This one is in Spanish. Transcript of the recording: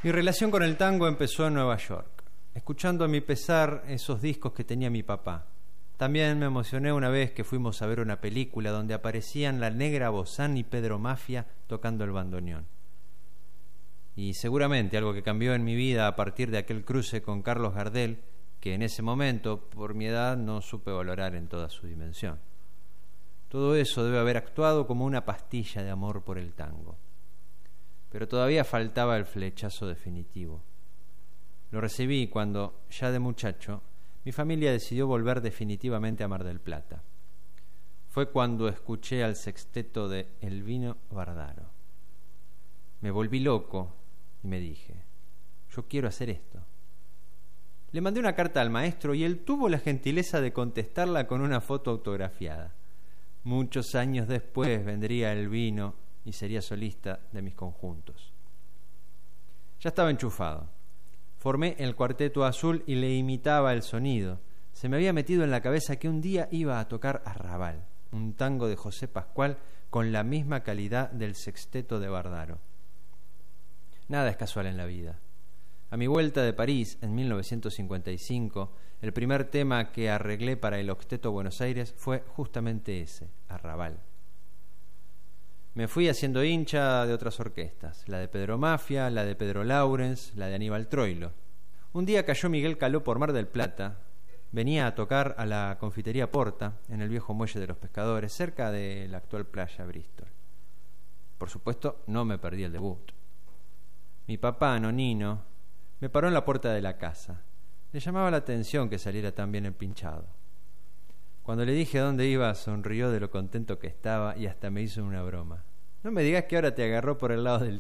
Mi relación con el tango empezó en Nueva York, escuchando a mi pesar esos discos que tenía mi papá. También me emocioné una vez que fuimos a ver una película donde aparecían la Negra Bozán y Pedro Mafia tocando el bandoneón. Y seguramente algo que cambió en mi vida a partir de aquel cruce con Carlos Gardel, que en ese momento, por mi edad, no supe valorar en toda su dimensión. Todo eso debe haber actuado como una pastilla de amor por el tango. Pero todavía faltaba el flechazo definitivo. Lo recibí cuando, ya de muchacho, mi familia decidió volver definitivamente a Mar del Plata. Fue cuando escuché al sexteto de Elvino Bardaro. Me volví loco y me dije, yo quiero hacer esto. Le mandé una carta al maestro y él tuvo la gentileza de contestarla con una foto autografiada. Muchos años después vendría Elvino y sería solista de mis conjuntos. Ya estaba enchufado. Formé el Cuarteto Azul y le imitaba el sonido. Se me había metido en la cabeza que un día iba a tocar Arrabal, un tango de José Pascual con la misma calidad del sexteto de Bardaro. Nada es casual en la vida. A mi vuelta de París, en 1955, el primer tema que arreglé para el Octeto Buenos Aires fue justamente ese, Arrabal. Me fui haciendo hincha de otras orquestas, la de Pedro Mafia, la de Pedro Laurens, la de Aníbal Troilo. Un día cayó Miguel Caló por Mar del Plata, venía a tocar a la confitería Porta, en el viejo muelle de los pescadores, cerca de la actual playa Bristol. Por supuesto, no me perdí el debut. Mi papá, Nonino, me paró en la puerta de la casa. Le llamaba la atención que saliera tan bien empinchado. Cuando le dije a dónde iba, sonrió de lo contento que estaba y hasta me hizo una broma. No me digas que ahora te agarró por el lado del